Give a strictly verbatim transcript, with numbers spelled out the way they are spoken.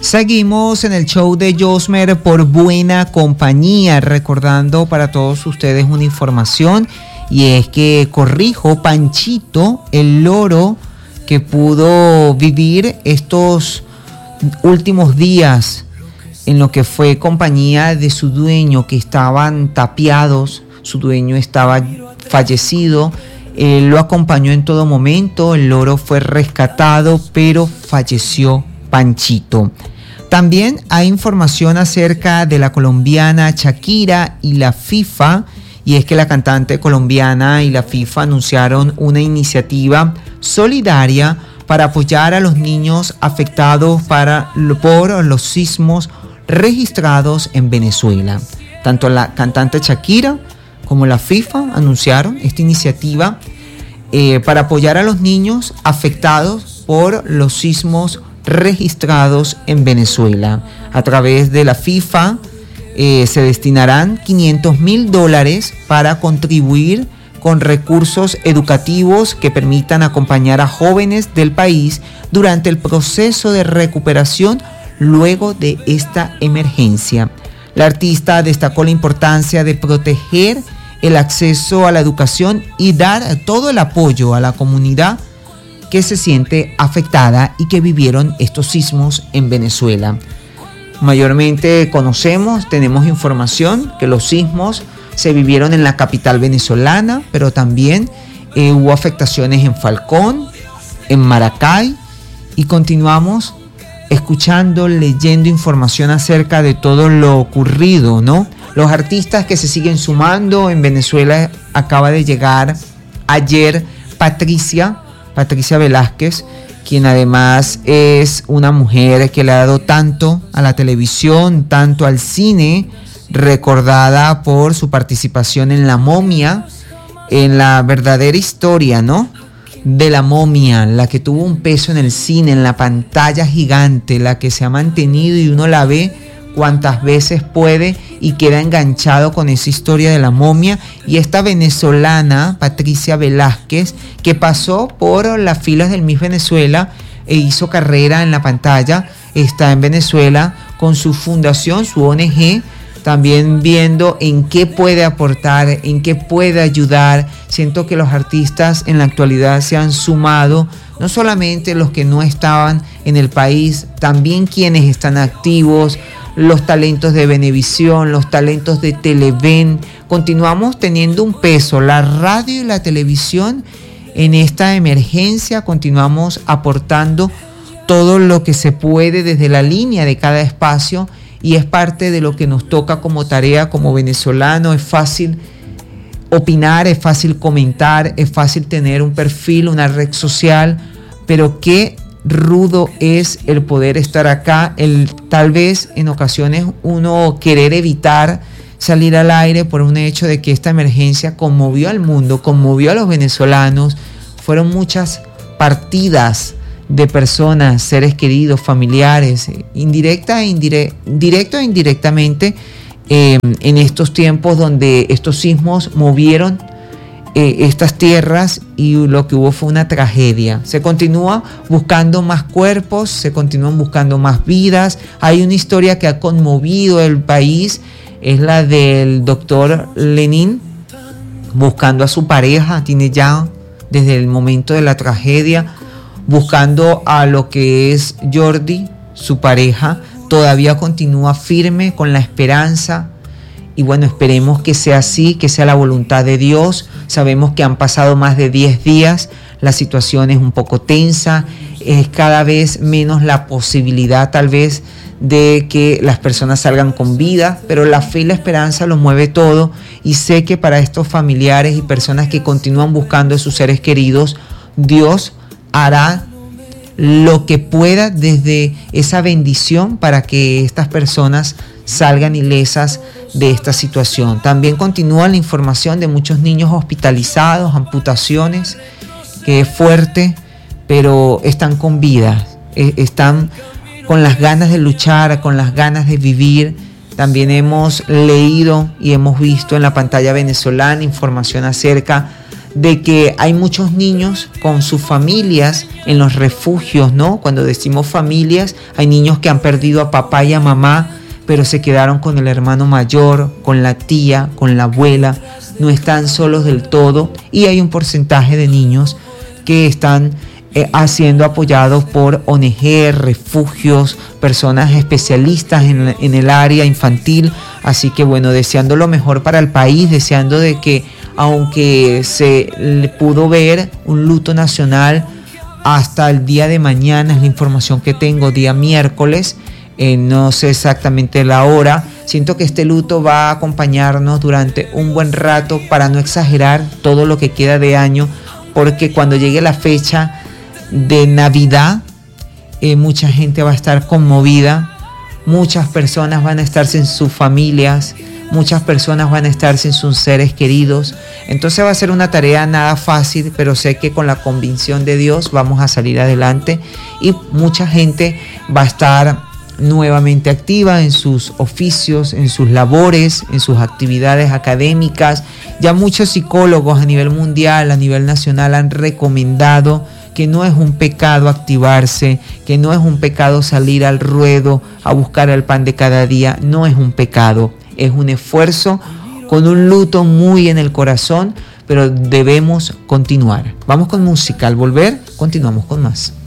Seguimos en el show de Josmer por Buena Compañía, recordando para todos ustedes una información, y es que, corrijo, Panchito, el loro que pudo vivir estos últimos días en lo que fue compañía de su dueño, que estaban tapiados, su dueño estaba fallecido, él lo acompañó en todo momento, el loro fue rescatado, pero falleció Panchito. También hay información acerca de la colombiana Shakira y la FIFA, y es que la cantante colombiana y la FIFA anunciaron una iniciativa solidaria para apoyar a los niños afectados para, por los sismos registrados en Venezuela. Tanto la cantante Shakira como la FIFA anunciaron esta iniciativa eh, para apoyar a los niños afectados por los sismos registrados en Venezuela. A través de la FIFA eh, se destinarán quinientos mil dólares para contribuir con recursos educativos que permitan acompañar a jóvenes del país durante el proceso de recuperación luego de esta emergencia. La artista destacó la importancia de proteger el acceso a la educación y dar todo el apoyo a la comunidad que se siente afectada y que vivieron estos sismos en Venezuela. Mayormente conocemos, tenemos información que los sismos se vivieron en la capital venezolana, pero también eh, hubo afectaciones en Falcón, en Maracay, y continuamos escuchando, leyendo información acerca de todo lo ocurrido, ¿no? Los artistas que se siguen sumando en Venezuela, acaba de llegar ayer Patricia, Patricia Velázquez, quien además es una mujer que le ha dado tanto a la televisión, tanto al cine, recordada por su participación en La Momia, en la verdadera historia, ¿no?, de La Momia, la que tuvo un peso en el cine, en la pantalla gigante, la que se ha mantenido y uno la ve cuantas veces puede y queda enganchado con esa historia de La Momia. Y esta venezolana, Patricia Velázquez, que pasó por las filas del Miss Venezuela e hizo carrera en la pantalla, está en Venezuela con su fundación, su O N G, también viendo en qué puede aportar, en qué puede ayudar. Siento que los artistas en la actualidad se han sumado, no solamente los que no estaban en el país, también quienes están activos, los talentos de Venevisión, los talentos de Televen. Continuamos teniendo un peso, la radio y la televisión en esta emergencia, continuamos aportando todo lo que se puede desde la línea de cada espacio, y es parte de lo que nos toca como tarea como venezolano. Es fácil opinar, es fácil comentar, es fácil tener un perfil, una red social, pero qué rudo es el poder estar acá, el tal vez en ocasiones uno querer evitar salir al aire por un hecho de que esta emergencia conmovió al mundo, conmovió a los venezolanos. Fueron muchas partidas de personas, seres queridos, familiares, indirecta e indire- directo e indirectamente, eh, en estos tiempos donde estos sismos movieron eh, estas tierras, y lo que hubo fue una tragedia. Se continúa buscando más cuerpos, se continúan buscando más vidas. Hay una historia que ha conmovido el país, es la del doctor Lenin buscando a su pareja. Tiene ya desde el momento de la tragedia buscando a lo que es Jordi, su pareja. Todavía continúa firme con la esperanza, y bueno, esperemos que sea así, que sea la voluntad de Dios. Sabemos que han pasado más de diez días, la situación es un poco tensa, es cada vez menos la posibilidad tal vez de que las personas salgan con vida, pero la fe y la esperanza lo mueve todo, y sé que para estos familiares y personas que continúan buscando a sus seres queridos, Dios hará lo que pueda desde esa bendición para que estas personas salgan ilesas de esta situación. También continúa la información de muchos niños hospitalizados, amputaciones, que es fuerte, pero están con vida, están con las ganas de luchar, con las ganas de vivir. También hemos leído y hemos visto en la pantalla venezolana información acerca de que hay muchos niños con sus familias en los refugios, ¿no? Cuando decimos familias, hay niños que han perdido a papá y a mamá, pero se quedaron con el hermano mayor, con la tía, con la abuela, no están solos del todo, y hay un porcentaje de niños que están eh, siendo apoyados por O N G, refugios, personas especialistas en, en el área infantil. Así que bueno, deseando lo mejor para el país, deseando de que aunque se le pudo ver un luto nacional hasta el día de mañana, es la información que tengo, día miércoles, eh, no sé exactamente la hora, siento que este luto va a acompañarnos durante un buen rato, para no exagerar todo lo que queda de año, porque cuando llegue la fecha de Navidad, eh, mucha gente va a estar conmovida, muchas personas van a estar sin sus familias, muchas personas van a estar sin sus seres queridos. Entonces va a ser una tarea nada fácil, pero sé que con la convicción de Dios vamos a salir adelante, y mucha gente va a estar nuevamente activa en sus oficios, en sus labores, en sus actividades académicas. Ya muchos psicólogos a nivel mundial, a nivel nacional, han recomendado que no es un pecado activarse, que no es un pecado salir al ruedo a buscar el pan de cada día. No es un pecado, es un esfuerzo con un luto muy en el corazón, pero debemos continuar. Vamos con música. Al volver, continuamos con más.